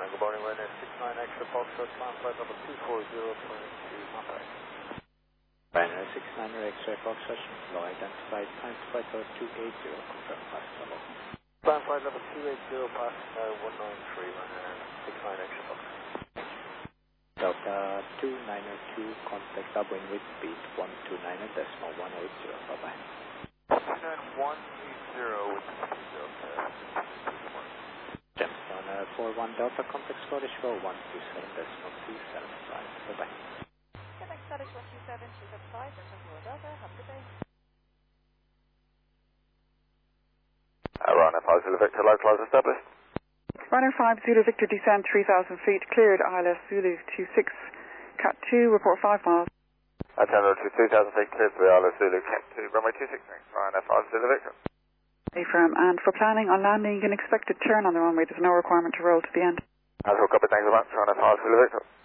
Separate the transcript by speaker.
Speaker 1: Good morning, Ryanair 69 extra Foxtrot, climb flight level 240, turn to Mumbai.
Speaker 2: Ryanair 69 extra Foxtrot, low identified, climb flight level 280, confirm flight level.
Speaker 1: Climb flight level 280, pass 193, Ryanair 69 extra Foxtrot.
Speaker 2: Delta 2902, contact upwind with speed 129.180, bye-bye.
Speaker 1: 29180 with speed Delta.
Speaker 2: Gemstone 41 Delta, contact Scottish Row 127.275, bye-bye.
Speaker 3: Contact Scottish 127.275, Gemstone Delta, have a good day.
Speaker 1: Ryanair 5 Zulu Victor, localize established.
Speaker 4: Ryanair 5 Zulu Victor, descend 3,000 feet, cleared ILS Zulu 26, Cat 2, report 5 miles.
Speaker 1: Attendant to 2,000 feet, cleared to the Isle of Zulu, Cat 2, runway 26, Ryanair 5 Zulu Victor.
Speaker 4: Affirm, and for planning on landing, you can expect a turn on the runway. There's no requirement to roll to the end.
Speaker 1: As well, copy, thanks very much, Ryanair 5 Zulu Victor.